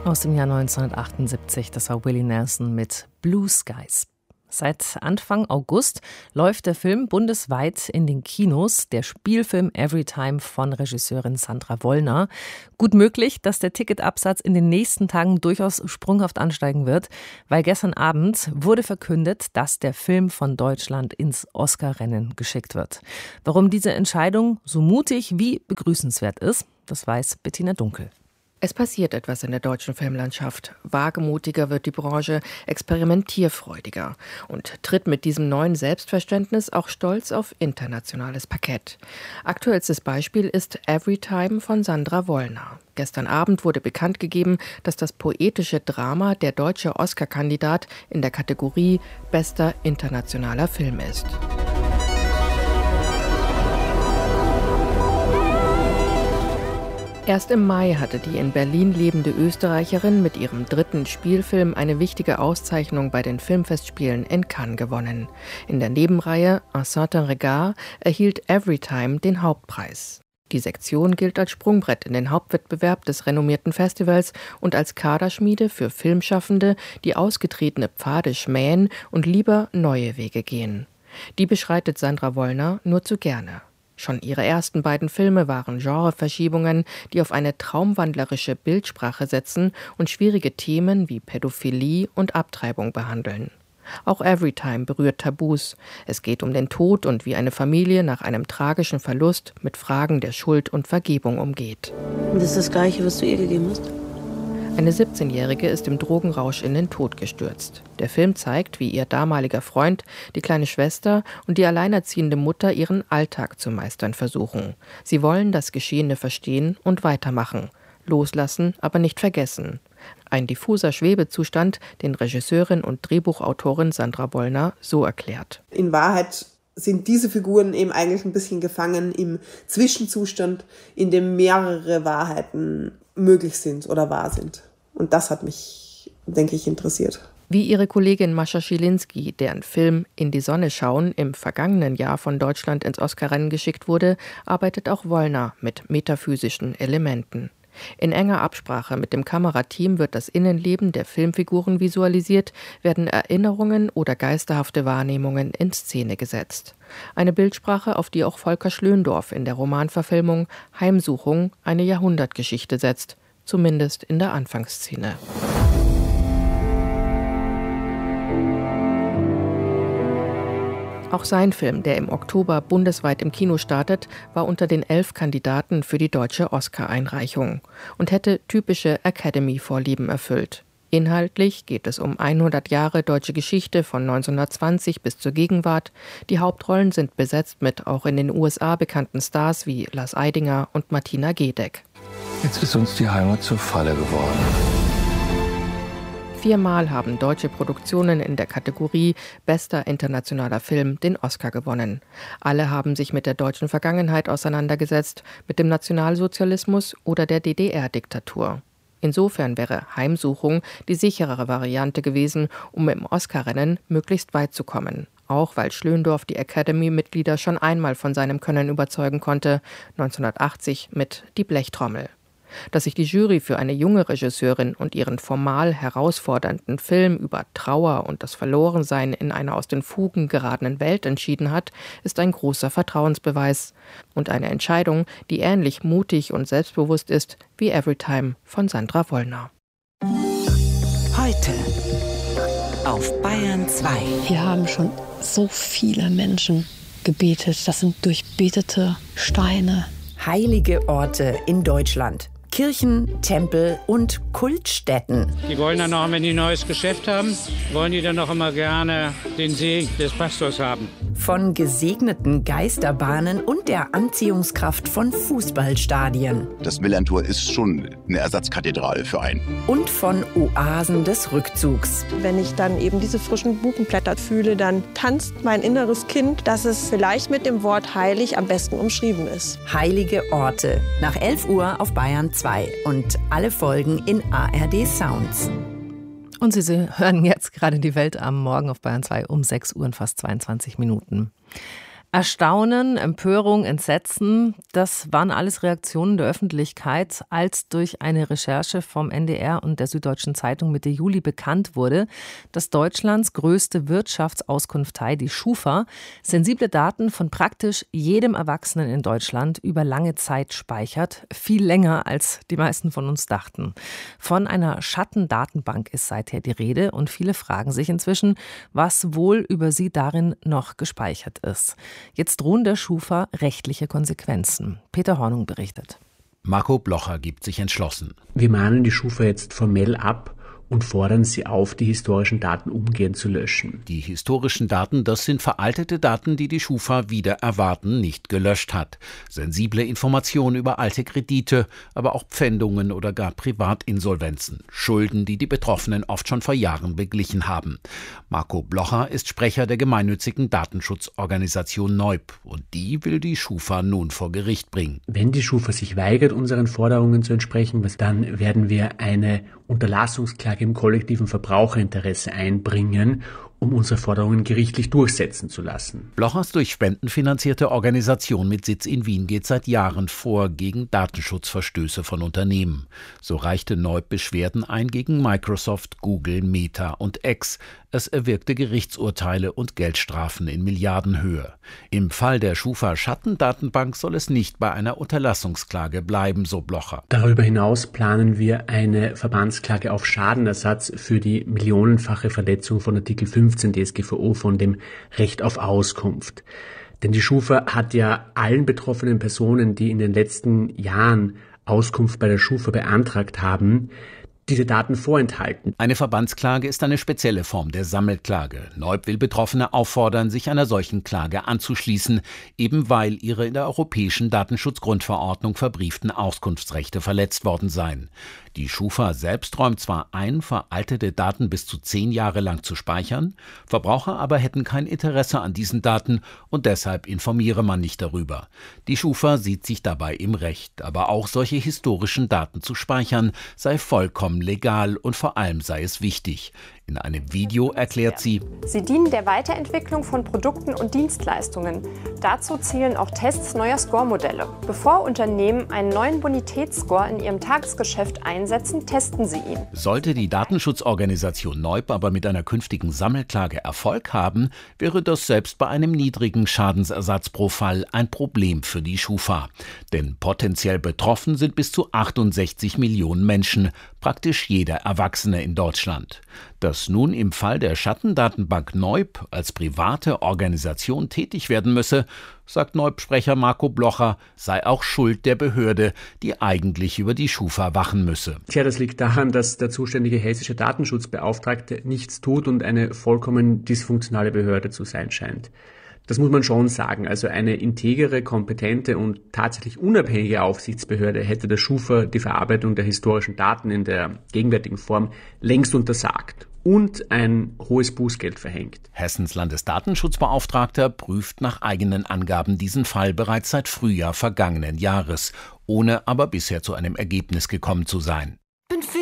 Aus dem Jahr 1978, das war Willie Nelson mit Blue Skies. Seit Anfang August läuft der Film bundesweit in den Kinos, der Spielfilm Everytime von Regisseurin Sandra Wollner. Gut möglich, dass der Ticketabsatz in den nächsten Tagen durchaus sprunghaft ansteigen wird, weil gestern Abend wurde verkündet, dass der Film von Deutschland ins Oscar-Rennen geschickt wird. Warum diese Entscheidung so mutig wie begrüßenswert ist, das weiß Bettina Dunkel. Es passiert etwas in der deutschen Filmlandschaft. Wagemutiger wird die Branche, experimentierfreudiger und tritt mit diesem neuen Selbstverständnis auch stolz auf internationales Parkett. Aktuellstes Beispiel ist Everytime von Sandra Wollner. Gestern Abend wurde bekannt gegeben, dass das poetische Drama der deutsche Oscar-Kandidat in der Kategorie Bester internationaler Film ist. Erst im Mai hatte die in Berlin lebende Österreicherin mit ihrem dritten Spielfilm eine wichtige Auszeichnung bei den Filmfestspielen in Cannes gewonnen. In der Nebenreihe Un certain regard erhielt Everytime den Hauptpreis. Die Sektion gilt als Sprungbrett in den Hauptwettbewerb des renommierten Festivals und als Kaderschmiede für Filmschaffende, die ausgetretene Pfade schmähen und lieber neue Wege gehen. Die beschreitet Sandra Wollner nur zu gerne. Schon ihre ersten beiden Filme waren Genreverschiebungen, die auf eine traumwandlerische Bildsprache setzen und schwierige Themen wie Pädophilie und Abtreibung behandeln. Auch Everytime berührt Tabus. Es geht um den Tod und wie eine Familie nach einem tragischen Verlust mit Fragen der Schuld und Vergebung umgeht. Das ist das Gleiche, was du ihr gegeben hast? Eine 17-Jährige ist im Drogenrausch in den Tod gestürzt. Der Film zeigt, wie ihr damaliger Freund, die kleine Schwester und die alleinerziehende Mutter ihren Alltag zu meistern versuchen. Sie wollen das Geschehene verstehen und weitermachen. Loslassen, aber nicht vergessen. Ein diffuser Schwebezustand, den Regisseurin und Drehbuchautorin Sandra Wollner so erklärt. In Wahrheit sind diese Figuren eben eigentlich ein bisschen gefangen im Zwischenzustand, in dem mehrere Wahrheiten möglich sind oder wahr sind. Und das hat mich, denke ich, interessiert. Wie ihre Kollegin Mascha Schilinski, deren Film In die Sonne schauen im vergangenen Jahr von Deutschland ins Oscarrennen geschickt wurde, arbeitet auch Wollner mit metaphysischen Elementen. In enger Absprache mit dem Kamerateam wird das Innenleben der Filmfiguren visualisiert, werden Erinnerungen oder geisterhafte Wahrnehmungen in Szene gesetzt. Eine Bildsprache, auf die auch Volker Schlöndorff in der Romanverfilmung Heimsuchung eine Jahrhundertgeschichte setzt, zumindest in der Anfangsszene. Auch sein Film, der im Oktober bundesweit im Kino startet, war unter den 11 Kandidaten für die deutsche Oscar-Einreichung und hätte typische Academy-Vorlieben erfüllt. Inhaltlich geht es um 100 Jahre deutsche Geschichte von 1920 bis zur Gegenwart. Die Hauptrollen sind besetzt mit auch in den USA bekannten Stars wie Lars Eidinger und Martina Gedeck. Jetzt ist uns die Heimat zur Falle geworden. 4-mal haben deutsche Produktionen in der Kategorie Bester internationaler Film den Oscar gewonnen. Alle haben sich mit der deutschen Vergangenheit auseinandergesetzt, mit dem Nationalsozialismus oder der DDR-Diktatur. Insofern wäre Heimsuchung die sicherere Variante gewesen, um im Oscarrennen möglichst weit zu kommen. Auch weil Schlöndorff die Academy-Mitglieder schon einmal von seinem Können überzeugen konnte, 1980 mit Die Blechtrommel. Dass sich die Jury für eine junge Regisseurin und ihren formal herausfordernden Film über Trauer und das Verlorensein in einer aus den Fugen geratenen Welt entschieden hat, ist ein großer Vertrauensbeweis und eine Entscheidung, die ähnlich mutig und selbstbewusst ist wie Everytime von Sandra Wollner. Heute auf Bayern 2. Wir haben schon so viele Menschen gebetet. Das sind durchbetete Steine. Heilige Orte in Deutschland. Kirchen, Tempel und Kultstätten. Die wollen dann auch, wenn die ein neues Geschäft haben, wollen die dann auch immer gerne den Segen des Pastors haben. Von gesegneten Geisterbahnen und der Anziehungskraft von Fußballstadien. Das Millerntor ist schon eine Ersatzkathedrale für einen. Und von Oasen des Rückzugs. Wenn ich dann eben diese frischen Buchenblätter fühle, dann tanzt mein inneres Kind, dass es vielleicht mit dem Wort heilig am besten umschrieben ist. Heilige Orte. Nach 11 Uhr auf Bayern 2 und alle Folgen in ARD Sounds. Und Sie hören jetzt gerade die Welt am Morgen auf Bayern 2 um 6 Uhr und fast 22 Minuten. Erstaunen, Empörung, Entsetzen, das waren alles Reaktionen der Öffentlichkeit, als durch eine Recherche vom NDR und der Süddeutschen Zeitung Mitte Juli bekannt wurde, dass Deutschlands größte Wirtschaftsauskunftei, die Schufa, sensible Daten von praktisch jedem Erwachsenen in Deutschland über lange Zeit speichert, viel länger als die meisten von uns dachten. Von einer Schattendatenbank ist seither die Rede und viele fragen sich inzwischen, was wohl über sie darin noch gespeichert ist. Jetzt drohen der Schufa rechtliche Konsequenzen. Peter Hornung berichtet. Marco Blocher gibt sich entschlossen. Wir mahnen die Schufa jetzt formell ab und fordern sie auf, die historischen Daten umgehend zu löschen. Die historischen Daten, das sind veraltete Daten, die die Schufa wider Erwarten nicht gelöscht hat. Sensible Informationen über alte Kredite, aber auch Pfändungen oder gar Privatinsolvenzen. Schulden, die die Betroffenen oft schon vor Jahren beglichen haben. Marco Blocher ist Sprecher der gemeinnützigen Datenschutzorganisation Neub. Und die will die Schufa nun vor Gericht bringen. Wenn die Schufa sich weigert, unseren Forderungen zu entsprechen, dann werden wir eine Unterlassungsklage im kollektiven Verbraucherinteresse einbringen, um unsere Forderungen gerichtlich durchsetzen zu lassen. Blochers durch Spenden finanzierte Organisation mit Sitz in Wien geht seit Jahren vor gegen Datenschutzverstöße von Unternehmen. So reichte Neub Beschwerden ein gegen Microsoft, Google, Meta und X. Es erwirkte Gerichtsurteile und Geldstrafen in Milliardenhöhe. Im Fall der Schufa-Schattendatenbank soll es nicht bei einer Unterlassungsklage bleiben, so Blocher. Darüber hinaus planen wir eine Verbandsklage auf Schadenersatz für die millionenfache Verletzung von Artikel 15 DSGVO von dem Recht auf Auskunft. Denn die Schufa hat ja allen betroffenen Personen, die in den letzten Jahren Auskunft bei der Schufa beantragt haben, diese Daten vorenthalten. Eine Verbandsklage ist eine spezielle Form der Sammelklage. Neub will Betroffene auffordern, sich einer solchen Klage anzuschließen, eben weil ihre in der Europäischen Datenschutzgrundverordnung verbrieften Auskunftsrechte verletzt worden seien. Die Schufa selbst räumt zwar ein, veraltete Daten bis zu 10 Jahre lang zu speichern, Verbraucher aber hätten kein Interesse an diesen Daten und deshalb informiere man nicht darüber. Die Schufa sieht sich dabei im Recht, aber auch solche historischen Daten zu speichern sei vollkommen legal und vor allem sei es wichtig. In einem Video erklärt sie: Sie dienen der Weiterentwicklung von Produkten und Dienstleistungen. Dazu zählen auch Tests neuer Score-Modelle. Bevor Unternehmen einen neuen Bonitätsscore in ihrem Tagesgeschäft einsetzen, testen sie ihn. Sollte die Datenschutzorganisation Neub aber mit einer künftigen Sammelklage Erfolg haben, wäre das selbst bei einem niedrigen Schadensersatz pro Fall ein Problem für die Schufa. Denn potenziell betroffen sind bis zu 68 Millionen Menschen, praktisch jeder Erwachsene in Deutschland. Dass nun im Fall der Schattendatenbank Neub als private Organisation tätig werden müsse, sagt Neub-Sprecher Marco Blocher, sei auch Schuld der Behörde, die eigentlich über die Schufa wachen müsse. Tja, das liegt daran, dass der zuständige hessische Datenschutzbeauftragte nichts tut und eine vollkommen dysfunktionale Behörde zu sein scheint. Das muss man schon sagen. Also eine integere, kompetente und tatsächlich unabhängige Aufsichtsbehörde hätte der Schufa die Verarbeitung der historischen Daten in der gegenwärtigen Form längst untersagt und ein hohes Bußgeld verhängt. Hessens Landesdatenschutzbeauftragter prüft nach eigenen Angaben diesen Fall bereits seit Frühjahr vergangenen Jahres, ohne aber bisher zu einem Ergebnis gekommen zu sein. Bin